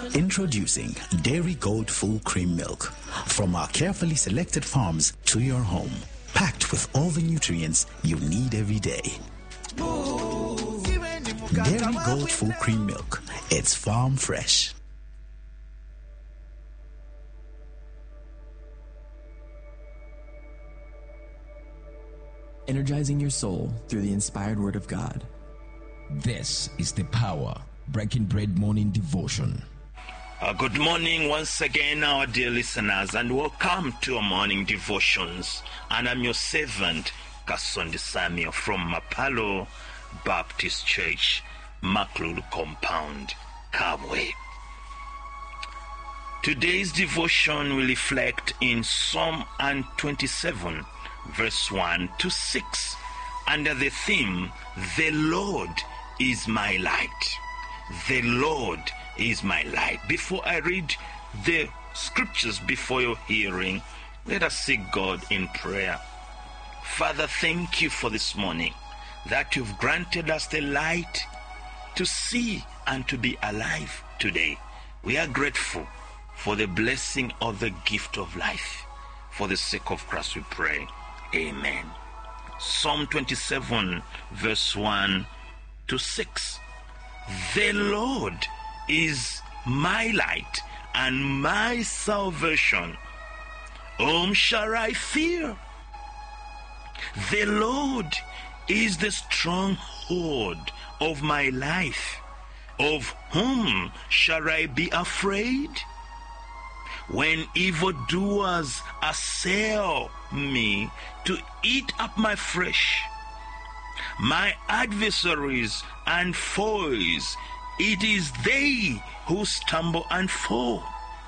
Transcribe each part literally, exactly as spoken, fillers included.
Introducing Dairy Gold Full Cream Milk from our carefully selected farms to your home, packed with all the nutrients you need every day. Dairy Gold Full Cream Milk. It's farm fresh. Energizing your soul through the inspired word of God. This is the Power Breaking Bread Morning Devotion. Uh, good morning once again, our dear listeners, and welcome to our morning devotions. And I'm your servant, Kasondi Samuel from Mapalo Baptist Church, Maklulu Compound, Kamwe. Today's devotion will reflect in Psalm twenty-seven, verse one to six, under the theme, The Lord is my light. The Lord is my light. Before I read the scriptures before your hearing, let us seek God in prayer. Father, thank you for this morning that you've granted us the light to see and to be alive today. We are grateful for the blessing of the gift of life. For the sake of Christ we pray. Amen. Psalm twenty-seven, verse one to six. The Lord is my light and my salvation. Whom shall I fear? The Lord is the stronghold of my life. Of whom shall I be afraid? When evildoers assail me to eat up my flesh, my adversaries and foes, it is they who stumble and fall.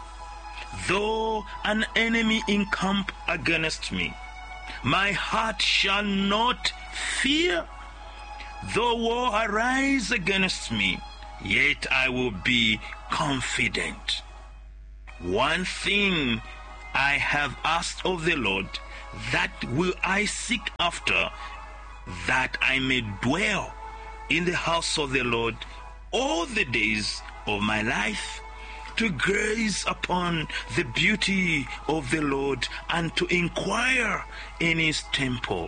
Though an enemy encamp against me, my heart shall not fear. Though war arise against me, yet I will be confident. One thing I have asked of the Lord, that will I seek after, that I may dwell in the house of the Lord all the days of my life, to gaze upon the beauty of the Lord and to inquire in his temple.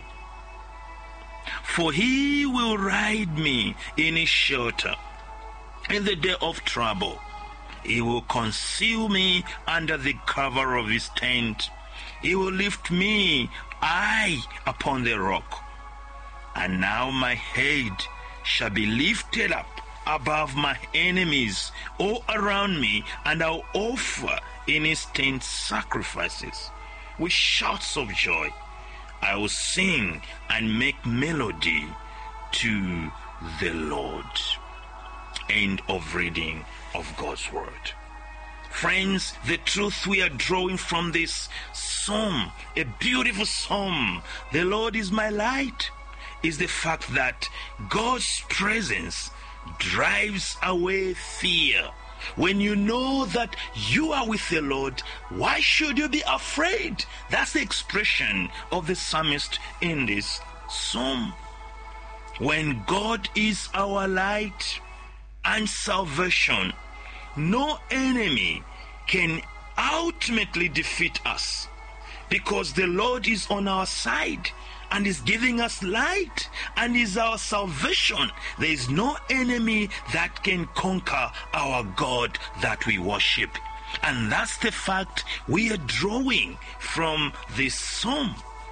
For he will hide me in his shelter in the day of trouble. He will conceal me under the cover of his tent. He will lift me high upon the rock. And now my head shall be lifted up above my enemies all around me, and I'll offer in his tent sacrifices with shouts of joy. I will sing and make melody to the Lord. End of reading of God's word. Friends, the truth we are drawing from this psalm, a beautiful psalm, the Lord is my light, is the fact that God's presence drives away fear. When you know that you are with the Lord, why should you be afraid? That's the expression of the psalmist in this psalm. When God is our light and salvation, no enemy can ultimately defeat us, because the Lord is on our side and is giving us light and is our salvation. There is no enemy that can conquer our God that we worship. And that's the fact we are drawing from this psalm.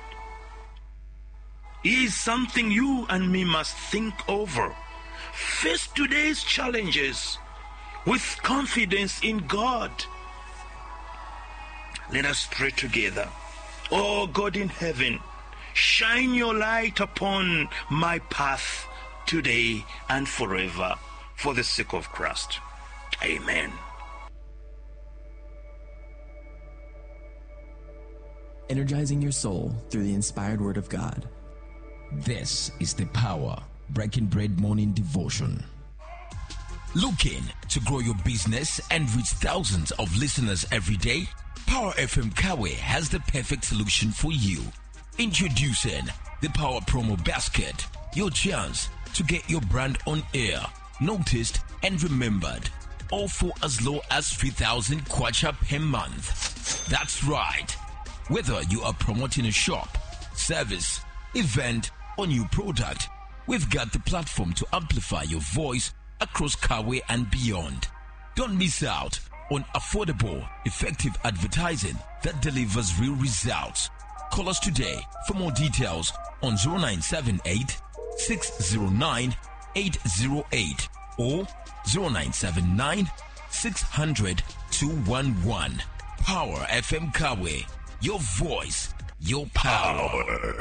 It is something you and me must think over. Face today's challenges with confidence in God. Let us pray together. Oh God in heaven, shine your light upon my path today and forever, for the sake of Christ. Amen. Energizing your soul through the inspired word of God. This is the Power Breaking Bread Morning Devotion. Looking to grow your business and reach thousands of listeners every day? Power F M Kawe has the perfect solution for you. Introducing the Power Promo Basket, your chance to get your brand on air, noticed and remembered. or for as low as three thousand kwacha per month. That's right. Whether you are promoting a shop, service, event, or new product, we've got the platform to amplify your voice across Kawe and beyond. Don't miss out on affordable, effective advertising that delivers real results. Call us today for more details on zero nine seven eight, six zero nine, eight zero eight or zero nine seven nine, six hundred, two one one. Power F M Kawe, your voice, your power.